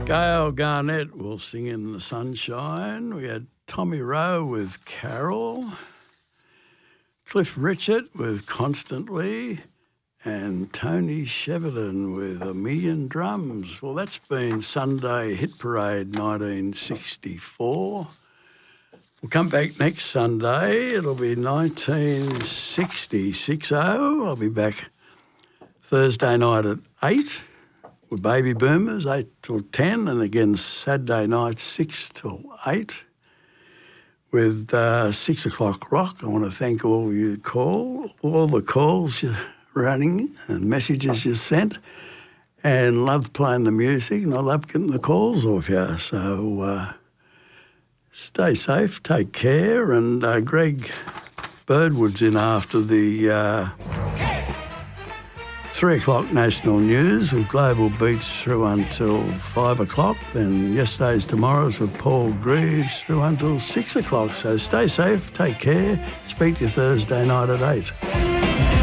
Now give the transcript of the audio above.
Gail Garnett will sing in the sunshine. We had Tommy Rowe with Carol, Cliff Richard with Constantly, and Tony Shevardin with A Million Drums. Well, that's been Sunday Hit Parade 1964. We'll come back next Sunday. It'll be 1960. I'll be back Thursday night at 8 with Baby Boomers, 8 till 10, and again Saturday night 6 till 8 with 6 o'clock rock. I want to thank all you all the calls you're running and messages you sent, and love playing the music, and I love getting the calls off you. So stay safe, take care, and Greg Birdwood's in after the 3 o'clock national news with Global Beats through until 5 o'clock. Then yesterday's tomorrow's with Paul Greaves through until 6 o'clock. So stay safe, take care. Speak to you Thursday night at 8.